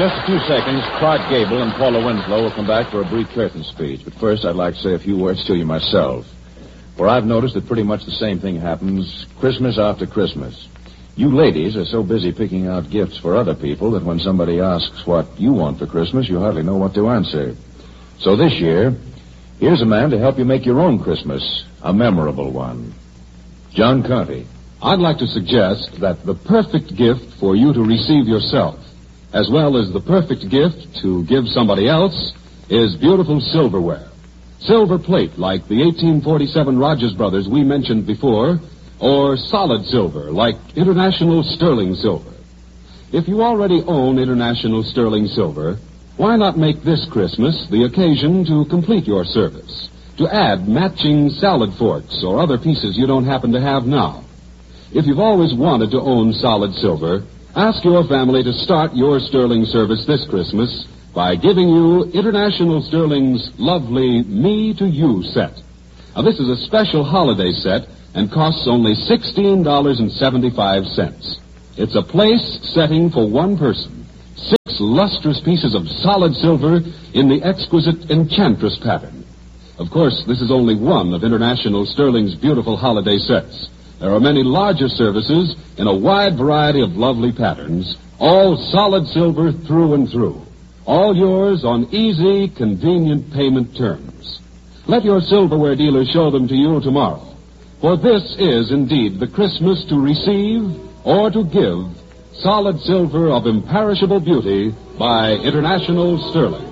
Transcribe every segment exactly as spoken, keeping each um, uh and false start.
just a few seconds, Clark Gable and Paula Winslow will come back for a brief curtain speech. But first, I'd like to say a few words to you myself. For I've noticed that pretty much the same thing happens Christmas after Christmas. You ladies are so busy picking out gifts for other people that when somebody asks what you want for Christmas, you hardly know what to answer. So this year, here's a man to help you make your own Christmas a memorable one. John Conte. I'd like to suggest that the perfect gift for you to receive yourself, as well as the perfect gift to give somebody else, is beautiful silverware. Silver plate like the eighteen forty-seven Rogers Brothers we mentioned before, or solid silver like International Sterling Silver. If you already own International Sterling Silver, why not make this Christmas the occasion to complete your service, to add matching salad forks or other pieces you don't happen to have now? If you've always wanted to own solid silver, ask your family to start your sterling service this Christmas by giving you International Sterling's lovely Me to You set. Now, this is a special holiday set and costs only sixteen dollars and seventy-five cents. It's a place setting for one person. Six lustrous pieces of solid silver in the exquisite Enchantress pattern. Of course, this is only one of International Sterling's beautiful holiday sets. There are many larger services in a wide variety of lovely patterns, all solid silver through and through. All yours on easy, convenient payment terms. Let your silverware dealer show them to you tomorrow. For this is indeed the Christmas to receive or to give solid silver of imperishable beauty by International Sterling.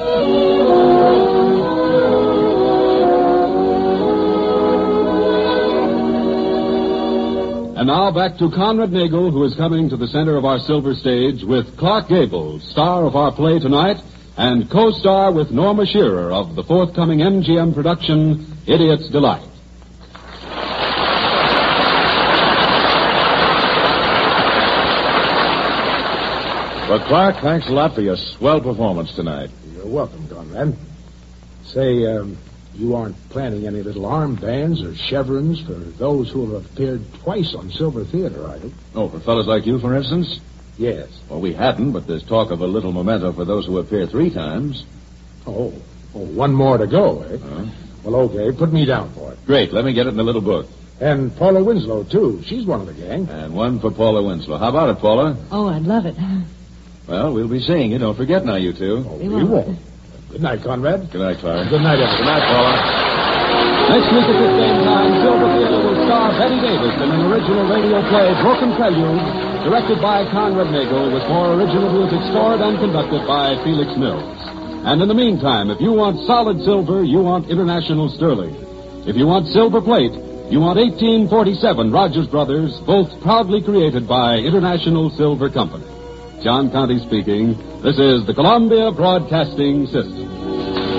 And now back to Conrad Nagel, who is coming to the center of our silver stage with Clark Gable, star of our play tonight, and co-star with Norma Shearer of the forthcoming M G M production, Idiot's Delight. Well, Clark, thanks a lot for your swell performance tonight. You're welcome, Conrad. Say, um, you aren't planning any little armbands or chevrons for those who have appeared twice on Silver Theater, are you? Oh, for fellas like you, for instance? Yes. Well, we hadn't, but there's talk of a little memento for those who appear three times. Oh, oh one more to go, eh? Uh-huh. Well, okay, put me down for it. Great, let me get it in the little book. And Paula Winslow, too. She's one of the gang. And one for Paula Winslow. How about it, Paula? Oh, I'd love it. Well, we'll be seeing you. Don't forget now, you two. Oh, we won't. Good night, Conrad. Good night, Clark. Good night, everyone. Good night, Paula. Next week at this same time, Silver Theater will star Betty Davis in an original radio play, Broken Prelude, directed by Conrad Nagel, with more original music scored and conducted by Felix Mills. And in the meantime, if you want solid silver, you want International Sterling. If you want silver plate, you want eighteen forty-seven Rogers Brothers, both proudly created by International Silver Company. John Conte speaking. This is the Columbia Broadcasting System.